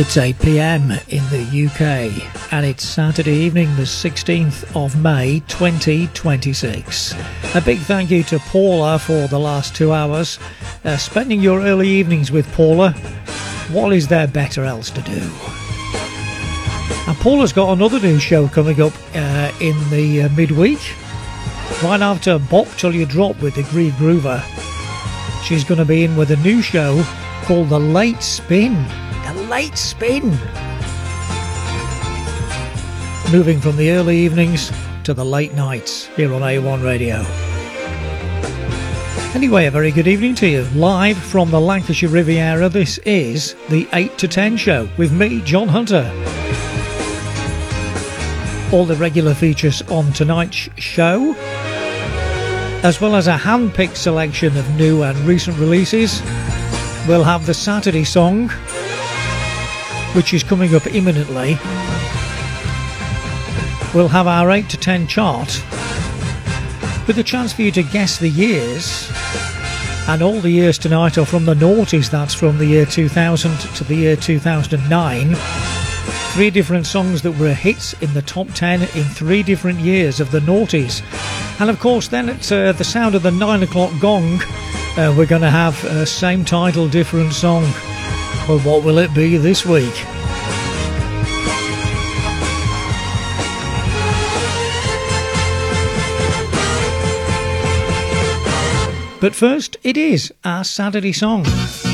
It's 8 p.m. in the UK and it's Saturday evening the 16th of May 2026. A big thank you to Paula for the last 2 hours. Spending your early evenings with Paula, what is there better else to do? And Paula's got another new show coming up in the midweek. Right after Bop Till You Drop with the Grieve Groover, she's going to be in with a new show called The Late Spin. The Late Spin. Moving from the early evenings to the late nights here on A1 Radio. Anyway, a very good evening to you. Live from the Lancashire Riviera, this is the 8 to 10 show with me, John Hunter. All the regular features on tonight's show, as well as a hand-picked selection of new and recent releases. We'll have the Saturday song, which is coming up imminently. We'll have our 8 to 10 chart, with a chance for you to guess the years. And all the years tonight are from the noughties, that's from the year 2000 to the year 2009. 3 different songs that were hits in the top 10 in 3 different years of the noughties. And of course then at the sound of the 9 o'clock gong, we're going to have same title, different song. Well, what will it be this week? But first, it is our Saturday song.